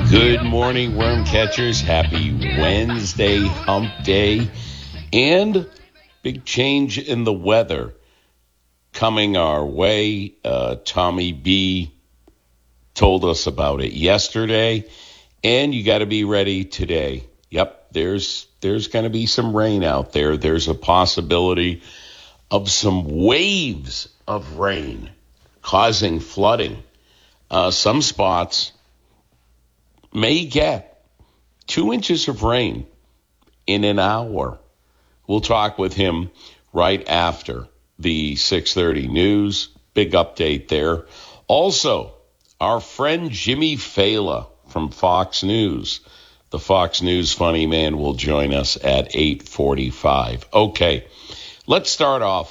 Good morning, worm catchers. Happy Wednesday, hump day, and big change in the weather coming our way. Tommy B told us about it yesterday, and you got to be ready today. Yep, there's going to be some rain out there. There's a possibility of some waves of rain causing flooding. Some spots may get 2 inches of rain in an hour. We'll talk with him right after the 6:30 news. Big update there. Also, our friend Jimmy Fala from Fox News, the Fox News funny man, will join us at 8:45. Okay, let's start off